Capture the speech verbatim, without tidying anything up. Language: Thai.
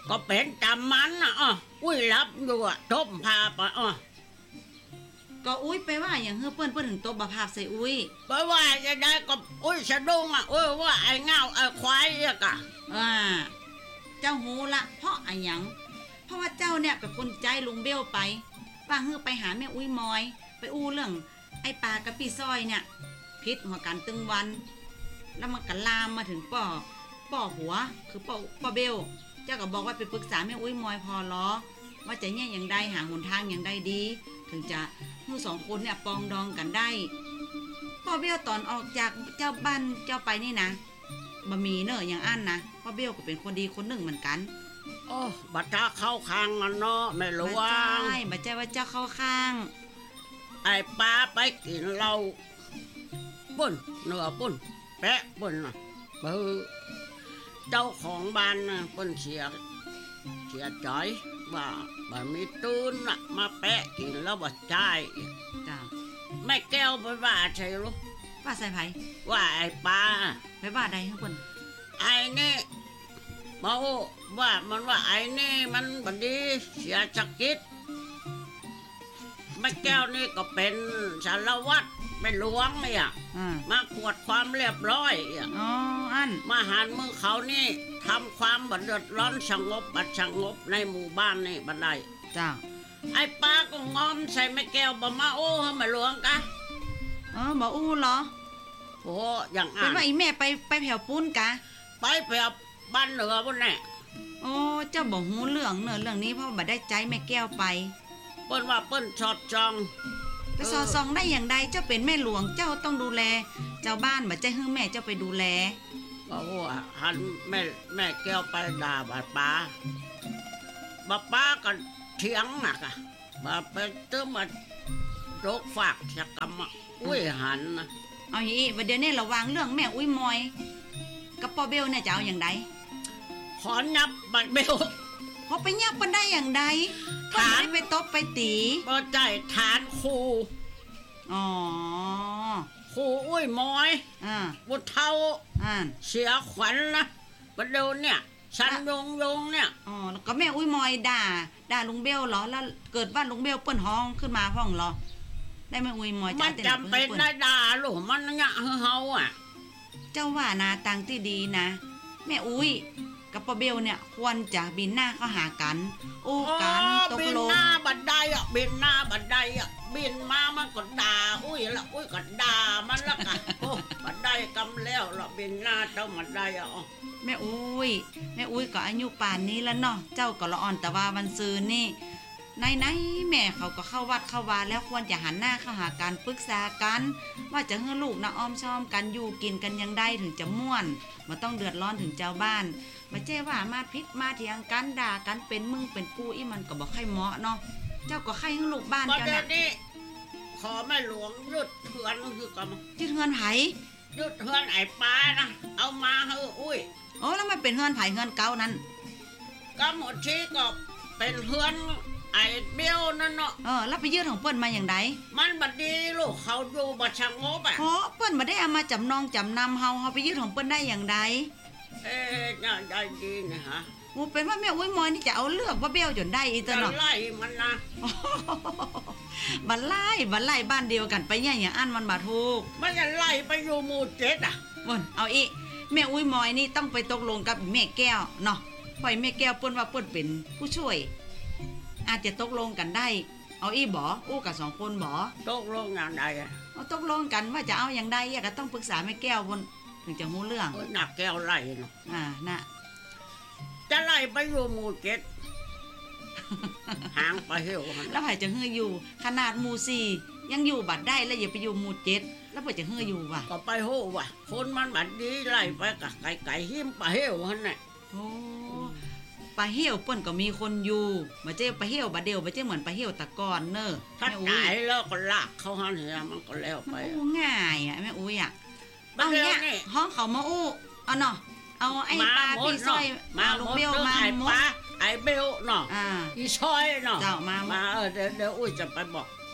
ก็เป็นตามมันนะอ๋ออุ้ยรับอยู่อ่ะทบพาไปอ๋อก็อุ้ยไปว่าอย่างเฮือเปิ้นเปิ้นถึงตบบ่ภาพใส่อุ้ยไปว่าจะได้ก็อุ้ยสะดุ้งอ่ะอุ้ยว่าไอ้เงาไอ้ควายอ่ะกะอ่าเจ้าหูละเพราะอะไรหยังเพราะว่าเจ้าเนี่ยเป็นคนใจลุงเบี้ยวไปว่าเฮือไปหาแม่อุ้ยมอยไปอู้เรื่องไอ้ปลากระปีซอยเนี่ยพิษหัวกันตึงวันแล้วมันก็ลามมาถึงป่อป่อหัวคือป่อป่อเบลเจ้าก็บอกว่าไปปรึกษาแม่อุ้ยมอยพอล้อว่าจะเนี่ยอย่างใดหาหนทางอย่างใดดีถึงจะทั้งสองคนเนี่ยปองดองกันได้ป่อเบลตอนออกจากเจ้าบ้านเจ้าไปนี่นะบะมีเนอะอย่างอันนะป่อเบลก็เป็นคนดีคนหนึ่งเหมือนกันโอ้บัตรเข้าข้างมันเนาะไม่รู้ว่าใช่บัตรใจว่าเจ้าเข้าข้างไอ้ปลาไปกินเราปุ่นเนื้อปุ่นแปะปุ่นนะเบอเจ้าของบ้านนะปุ่นเสียเสียใจว่าบ่มีตูนน่ะมาแปะกินแล้วบ่ใจจ้าแม่แก้วไปว่าใช่ลูกว่าใส่ไผว่าไอ้ปลาไปว่าใดครับปุ่นไอ้นี่มาโอ้ว่ามันว่าไอ้นี่มันบัดนี้เสียสกิจแม่แก้วนี่ก็เป็นสารวัตรเป็นหลวงเนี่ยมาขวดความเรียบร้อยอ๋ออันมาหันมือเขานี่ทำความบัดเดือดร้อนสงบบัดสงบในหมู่บ้านนี่บัดใดจ้าไอ้ป้าก็งอมใส่แม่แก้วบ่มาโอ้ให้มาหลวงกะอ๋อบ่อู้เหรอโอ้อย่างอ่ะเป็นว่าอีแม่ไปไปแผ่วปุ้นกะไปแผ่วบ้านเหนือพุ่นแน่โอ้เจ้าบ่ฮู้เรื่องเนอะเรื่องนี้เพราะบ่ได้ใจแม่แก้วไปเปิ้นว่าเปิ้นชอดจองไปสอดส่องได้อย่างใดเจ้าเป็นแม่หลวงเจ้าต้องดูแลเจ้าบ้านบ่ใจฮื้อแม่เจ้าไปดูแลก็ว่าหันแม่แม่แก้วไปด่าบ่ป้าบ่ป้าก็เถียงหนักอ่ะบ่ไปเติมมาโรคฝากจักกรรมอุ้ยหันนะเอาอย่างนี้เดี๋ยวนี้ระวังเรื่องแม่อุ้ยมอยกับป่อเบลเนี่ยจะเอาอย่างใดขอนับบัดเบลพอไปยับมันได้อย่างใดฐานไปตบไปตีบ่ใจฐานครูอ๋อครูอุ้ยมอยอ่าบุเท่าอ่าเสียขวัญนะบัดเดี๋ยวเนี่ยฉันยงยงเนี่ยอ๋อแล้วก็แม่อุ้ยมอยด่าด่าลุงเบลเหรอแล้วเกิดว่าลุงเบลเปิ้นห้องขึ้นมาพ้องเหรอได้แม่อุ้ยมอยมันจำเป็นได้ด่าลูกมันเนี่ยเฮาอ่ะเจ้าว่านาตังที่ดีนะแม่อุ้ยกับป่อเบลเนี่ยควรจะบินหน้าเข้าหากันโอ้กันตกลงบินหน้าบัดใดอ่ะบินหน้าบัดใดอ่ะบินมามันก็ด่าอุ้ยละอุ้ยก็ด่ามันละกันโอ้บัดใดกำแล้วละบินหน้าเจ้าบัดใดอ่ะแม่อุ้ยแม่อุ้ยก็อายุป่านนี้แล้วเนาะเจ้าก็ละอ่อนแต่ว่าวันซืนนี่ไหนไหนแม่เขาก็เข้าวัดเข้าวาแล้วควรจะหันหน้าเข้าหากันปรึกษากันว่าจะให้ลูกนะอ้อมชอมกันอยู่กินกันยังได้ถึงจะม่วนมาต้องเดือดร้อนถึงเจ้าบ้านไม่ใช่ว่ามาพิษมาเถียงกันด่ากันเป็นมึงเป็นกูอีมันก็บอกให้เหมาะเนาะเจ้าก็ให้ลูกบ้านเจ้าเนี่ยขอแม่หลวงหยุดเถื่อนคือกันหยุดเฮือนไผ่หยุดเฮือนไอ้ปลานะเอามาเฮ้อุ้ยโอ้แล้วมันเป็นเฮือนไผ่เฮือนเก่านั้นก็หมดที่ก็เป็นเฮือนไอ้เบี้ยวนั่นเนาะเออแล้วไปยืดของเปิ้นมาอย่างไรมันบัดดีลูกเขาดูบัดชะงบอ่ะอ๋อเปิ้นบ่ได้เอามาจำนองจำนำเฮาเฮาไปยืดของเปิ้นได้อย่างไรเอ๊ะน่าได้ดีนะฮะโอ้เป็นว่าแม่อุ้ยมอยนี่จะเอาเลือกว่าเบี้ยวจนได้อีตัวเนาะไล่มันนะบัดไล่บัดไล่บ้านเดียวกันไปเนี่ยอย่างอันมันบาถูกมันจะไล่ไปอยู่หมู่เจ็ดอ่ะบ่นเอาอีแม่อุ้ยมอยนี่ต้องไปตกลงกับแม่แก้วเนาะปล่อยแม่แก้วเปิ้นว่าเปิ้นเป็นผู้ช่วยอาจจะตกลงกันได้เอาอีบ่อู้กับสองคนบ่ตกลงอย่างใดอ่ะเอาตกลงกันว่าจะเอาอย่างใดก็ต้องปรึกษาแม่แก้วบนถึงจะรู้เรื่องหนักแก้วไล่เนาะอ่าน่ะจะไล่ไปอยู่หมู่เจ็ดห่างไปเหี่ยวแล้วไผจะเฮืออยู่ขนาดหมู่สี่ยังอยู่บัดได้แล้วอย่าไปอยู่หมู่เจ็ดแล้วไผจะเฮืออยู่ว่ะก็ไปโหว่ะคนมันบัดดีไล่ไปกะไก่ไก่หิ้มไปเหี่ยวหั่นน่ะโอ้ปลาเหี่ยวเปิ้นก็มีคนอยู่บ่เจ้ปลาเหี่ยวบ่เดียวบ่เจ้เหมือนปลาเหี่ยวตะกอนเน้อถ้าตายแล้วก็ลากเข้าหั่นเนี่ยมันก็แล้วไปโอ้ง่ายอ่ะแม่อุ้ยอ่ะเอาเนี่ยห้องเขามาอู้เอาเนาะเอาไอ้ปลาพี่ซอยมาลุงเบี้ยวมาหมดไอ้เบลเนาะอ่าอีซอยเนาะเจ้ามามาเออเดี๋ยวเดี๋ยวอุ้ยจะไปบอก